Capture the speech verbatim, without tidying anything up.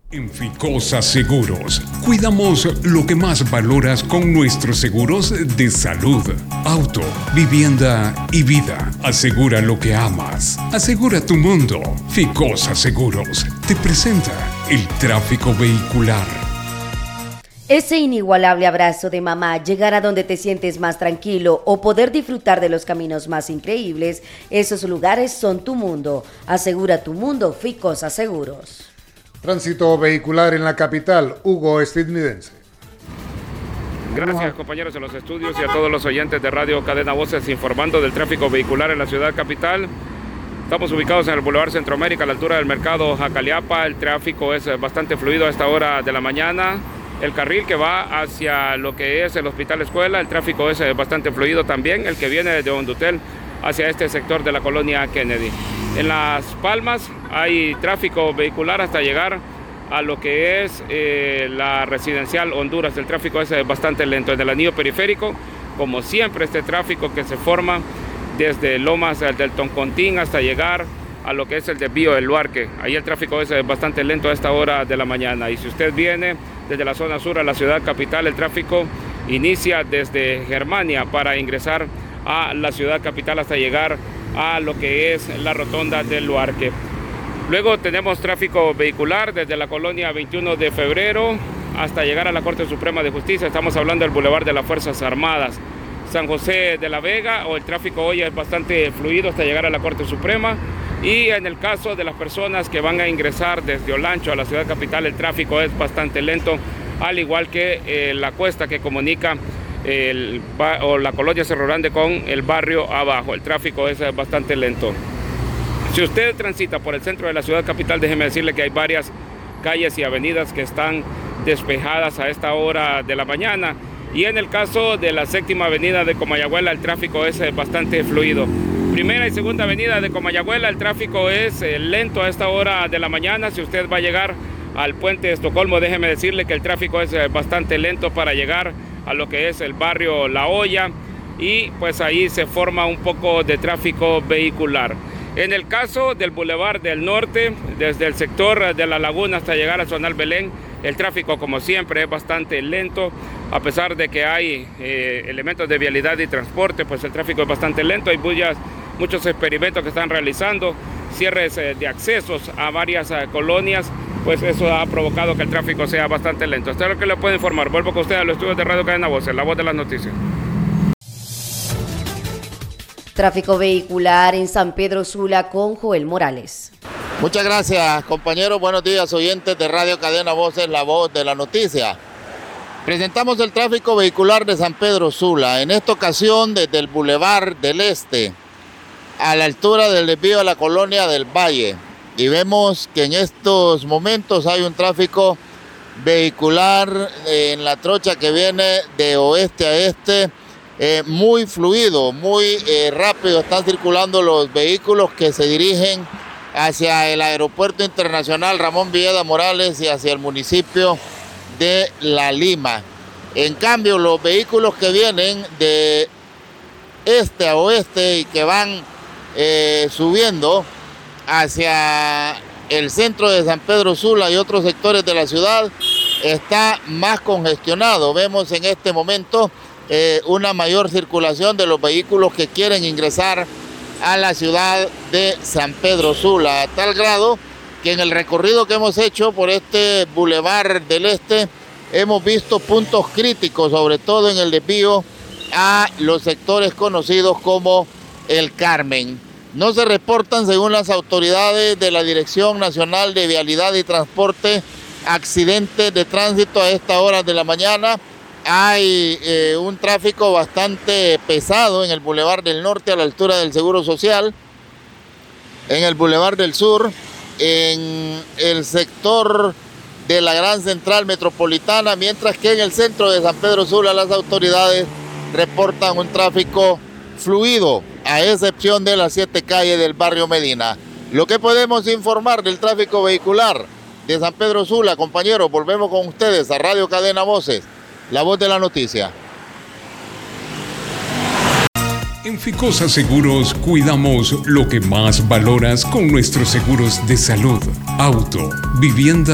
En Ficosa Seguros, cuidamos lo que más valoras con nuestros seguros de salud, auto, vivienda y vida. Asegura lo que amas. Asegura tu mundo. Ficosa Seguros te presenta el tráfico vehicular. Ese inigualable abrazo de mamá, llegar a donde te sientes más tranquilo o poder disfrutar de los caminos más increíbles, esos lugares son tu mundo. Asegura tu mundo, Ficosa Seguros. Tránsito vehicular en la capital, Hugo Estadounidense. Gracias, compañeros en los estudios y a todos los oyentes de Radio Cadena Voces informando del tráfico vehicular en la ciudad capital. Estamos ubicados en el Boulevard Centroamérica, a la altura del mercado Jacaliapa. El tráfico es bastante fluido a esta hora de la mañana. El carril que va hacia lo que es el Hospital Escuela, el tráfico es bastante fluido también. El que viene de Hondutel hacia este sector de la colonia Kennedy. En Las Palmas hay tráfico vehicular hasta llegar a lo que es eh, la residencial Honduras. El tráfico es bastante lento. En el anillo periférico, como siempre, este tráfico que se forma desde Lomas del Toncontín hasta llegar a lo que es el desvío del Luarque. Ahí el tráfico es bastante lento a esta hora de la mañana. Y si usted viene desde la zona sur a la ciudad capital, el tráfico inicia desde Germania para ingresar a la ciudad capital hasta llegar a lo que es la rotonda del Luarque. Luego tenemos tráfico vehicular desde la colonia veintiuno de febrero hasta llegar a la Corte Suprema de Justicia. Estamos hablando del Boulevard de las Fuerzas Armadas. San José de la Vega, o el tráfico hoy es bastante fluido hasta llegar a la Corte Suprema. Y en el caso de las personas que van a ingresar desde Olancho a la ciudad capital, el tráfico es bastante lento, al igual que eh, la cuesta que comunica el, o la colonia Cerro Grande con el barrio abajo. El tráfico es bastante lento. Si usted transita por el centro de la ciudad capital, déjeme decirle que hay varias calles y avenidas que están despejadas a esta hora de la mañana. Y en el caso de la séptima avenida de Comayagüela, el tráfico es bastante fluido. Primera y segunda avenida de Comayagüela, el tráfico es lento a esta hora de la mañana. Si usted va a llegar al puente de Estocolmo, déjeme decirle que el tráfico es bastante lento para llegar a lo que es el barrio La Hoya, y pues ahí se forma un poco de tráfico vehicular. En el caso del Boulevard del Norte, desde el sector de La Laguna hasta llegar a Zonal Belén, el tráfico, como siempre, es bastante lento. A pesar de que hay eh, elementos de vialidad y transporte, pues el tráfico es bastante lento. Hay muchas, muchos experimentos que están realizando, cierres eh, de accesos a varias eh, colonias, pues eso ha provocado que el tráfico sea bastante lento. Esto es lo que le puedo informar. Vuelvo con usted a los estudios de Radio Cadena Voces, la voz de las noticias. Tráfico vehicular en San Pedro Sula con Joel Morales. Muchas gracias, compañeros. Buenos días, oyentes de Radio Cadena Voces, la voz de la noticia. Presentamos el tráfico vehicular de San Pedro Sula. En esta ocasión, desde el Boulevard del Este a la altura del desvío a la colonia del Valle. Y vemos que en estos momentos hay un tráfico vehicular en la trocha que viene de oeste a este, eh, muy fluido, muy eh, rápido. Están circulando los vehículos que se dirigen hacia el Aeropuerto Internacional Ramón Villeda Morales y hacia el municipio de La Lima. En cambio, los vehículos que vienen de este a oeste y que van eh, subiendo hacia el centro de San Pedro Sula y otros sectores de la ciudad, está más congestionado. Vemos en este momento eh, una mayor circulación de los vehículos que quieren ingresar a la ciudad de San Pedro Sula, a tal grado que en el recorrido que hemos hecho por este Boulevard del Este hemos visto puntos críticos, sobre todo en el desvío a los sectores conocidos como El Carmen. No se reportan, según las autoridades de la Dirección Nacional de Vialidad y Transporte, accidentes de tránsito a esta hora de la mañana. Hay eh, un tráfico bastante pesado en el Boulevard del Norte a la altura del Seguro Social, en el Boulevard del Sur, en el sector de la Gran Central Metropolitana, mientras que en el centro de San Pedro Sula las autoridades reportan un tráfico fluido, a excepción de las siete calles del barrio Medina. Lo que podemos informar del tráfico vehicular de San Pedro Sula, compañeros, volvemos con ustedes a Radio Cadena Voces, la voz de la noticia. En Ficosa Seguros cuidamos lo que más valoras con nuestros seguros de salud, auto, vivienda